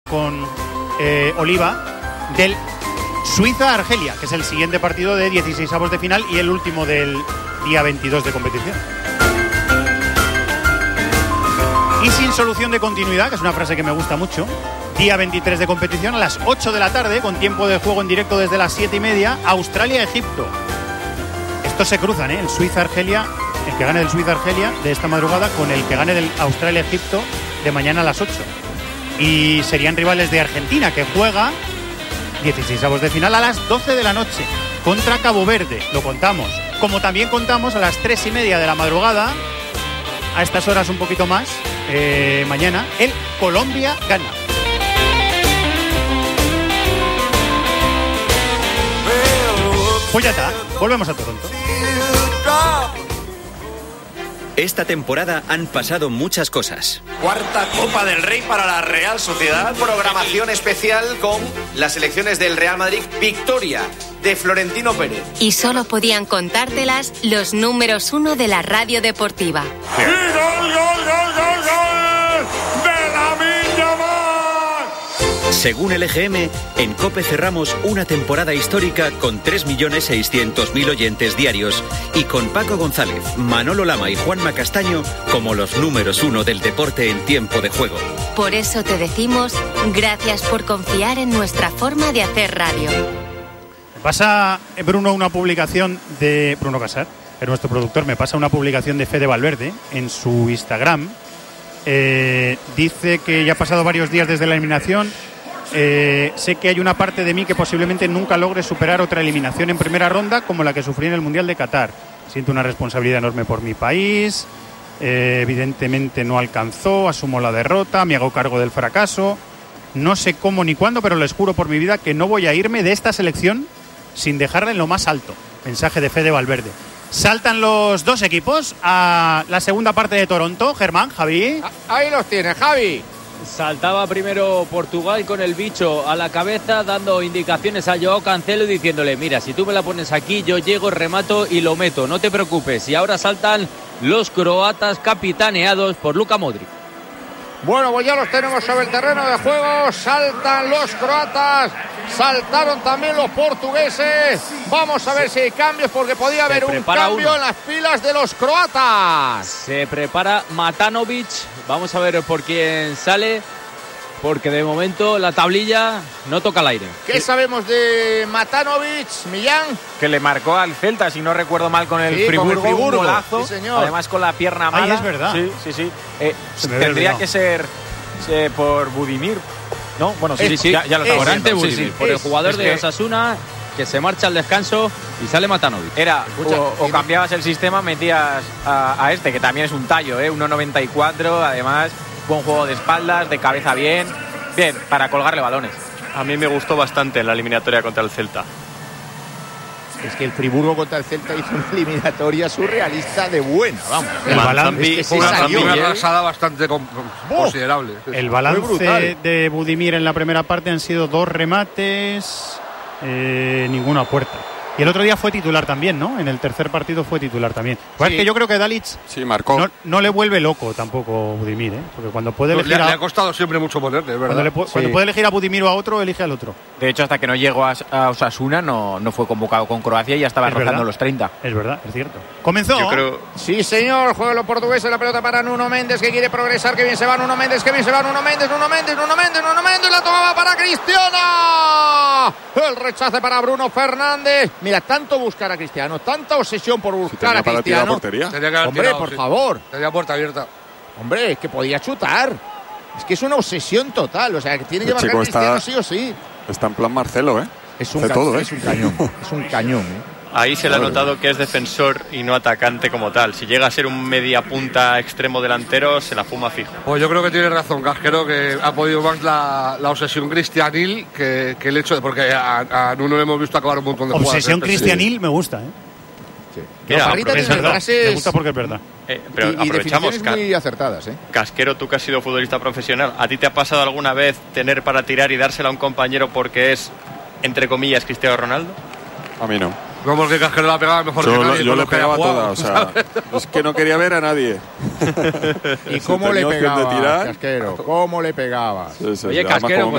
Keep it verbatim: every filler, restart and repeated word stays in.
con eh, Oliva del Suiza-Argelia, que es el siguiente partido de dieciseisavos de final y el último del día veintidós de competición. Y sin solución de continuidad, que es una frase que me gusta mucho, día veintitrés de competición a las ocho de la tarde, con tiempo de juego en directo desde las siete y media, Australia-Egipto. Estos se cruzan, ¿eh? El Suiza-Argelia, el que gane del Suiza-Argelia de esta madrugada con el que gane del Australia-Egipto de mañana a las ocho. Y serían rivales de Argentina, que juega dieciseisavos de final a las doce de la noche contra Cabo Verde. Lo contamos. Como también contamos a las tres y media de la madrugada, a estas horas un poquito más, eh, mañana, el Colombia-Ghana. Pues ya está, volvemos a Toronto. Esta temporada han pasado muchas cosas. Cuarta Copa del Rey para la Real Sociedad. Programación especial con las selecciones del Real Madrid. Victoria de Florentino Pérez. Y solo podían contártelas los números uno de la radio deportiva. ¡Y gol, gol, gol, gol, gol! ¡De Lamine Yamal! Según el E G M, en COPE cerramos una temporada histórica con tres millones seiscientos mil oyentes diarios y con Paco González, Manolo Lama y Juanma Castaño como los números uno del deporte en tiempo de juego. Por eso te decimos gracias por confiar en nuestra forma de hacer radio. Me pasa, Bruno, una publicación de Bruno Casar, es nuestro productor, me pasa una publicación de Fede Valverde en su Instagram. Eh, dice que ya ha pasado varios días desde la eliminación. Eh, sé que hay una parte de mí que posiblemente nunca logre superar otra eliminación en primera ronda como la que sufrí en el Mundial de Qatar. Siento una responsabilidad enorme por mi país, eh, evidentemente no alcanzó, asumo la derrota, me hago cargo del fracaso, no sé cómo ni cuándo, pero les juro por mi vida que no voy a irme de esta selección sin dejarla en lo más alto. Mensaje de Fede Valverde. Saltan los dos equipos a la segunda parte de Toronto. Germán, Javi. Ahí los tienes, Javi. Saltaba primero Portugal con el bicho a la cabeza, dando indicaciones a Joao Cancelo y diciéndole: mira, si tú me la pones aquí, yo llego, remato y lo meto, no te preocupes. Y ahora saltan los croatas capitaneados por Luka Modric. Bueno, pues ya los tenemos sobre el terreno de juego. Saltan los croatas, saltaron también los portugueses. Vamos a ver si hay cambios, porque podía haber un cambio uno en las filas de los croatas. Se prepara Matanovic. Vamos a ver por quién sale, porque de momento la tablilla no toca el aire. ¿Qué sabemos de Matanovic, Millán? Que le marcó al Celta, si no recuerdo mal, con el sí, Friburgo, con el Friburgo. Un golazo, sí, señor. Además con la pierna mala. Ay, es verdad. Sí, sí, sí. Eh, tendría que ser eh, por Budimir. No, bueno, sí, sí, sí. Ya, ya lo estamos Orante viendo. Budimir, sí, sí. Por el jugador es de que... Osasuna, que se marcha al descanso y sale Matanovic. Era, o, o cambiabas el sistema, metías a, a este, que también es un tallo, ¿eh? uno noventa y cuatro, además, buen juego de espaldas, de cabeza bien. Bien, para colgarle balones. A mí me gustó bastante la eliminatoria contra el Celta. Es que el Friburgo contra el Celta hizo una eliminatoria surrealista de buena, vamos. El balance es que una, una arrasada bastante con, con, oh, considerable. El balance de Budimir en la primera parte han sido dos remates, eh, ninguna puerta. Y el otro día fue titular también, ¿no? En el tercer partido fue titular también. Pues sí. Es que yo creo que Dalic sí, marcó. No, no le vuelve loco tampoco Budimir, ¿eh? Porque cuando puede elegir le, a... le ha costado siempre mucho ponerle, ¿verdad? Cuando, le, sí. cuando puede elegir a Budimir o a otro, elige al otro. De hecho, hasta que no llegó a, a Osasuna no, no fue convocado con Croacia y ya estaba rozando los treinta. Es verdad, es cierto. ¿Comenzó? Yo creo... Sí, señor. Juega los portugueses, la pelota para Nuno Méndez, que quiere progresar. Que bien se va Nuno Méndez, que bien se va Nuno Méndez, Nuno Méndez, Nuno Méndez, Nuno Méndez. La tomaba para Cristiano. El rechace para Bruno Fernández. Mira, tanto buscar a Cristiano, tanta obsesión por buscar si a Cristiano. Tenía que Hombre, tirado, por sí. favor. Tenía puerta abierta. Hombre, es que podía chutar. Es que es una obsesión total. O sea, que tiene que marcar Cristiano está, sí o sí. Está en plan Marcelo, ¿eh? Es un, ca- todo, ¿eh? Es un cañón. Es un cañón, ¿eh? Ahí se le ha notado que es defensor y no atacante como tal. Si llega a ser un media punta extremo delantero, se la fuma fijo. Pues yo creo que tiene razón Casquero, que ha podido más la, la obsesión cristianil que, que el hecho de... Porque a, a Nuno le hemos visto acabar un montón de jugadas. Obsesión cristianil me gusta, ¿eh? Sí. Mira, Parrita tiene frases... Me gusta porque es verdad. Eh, pero y, y aprovechamos, definiciones muy acertadas, ¿eh? Casquero, tú que has sido futbolista profesional, ¿a ti te ha pasado alguna vez tener para tirar y dársela a un compañero porque es, entre comillas, Cristiano Ronaldo? A mí no. No, porque Casquero la pegaba mejor yo, que nadie. Yo le pegaba toda, o sea, es que no quería ver a nadie. ¿Y cómo le pegaba, Casquero? ¿Cómo le pegaba? Sí, sí, Oye, Casquero,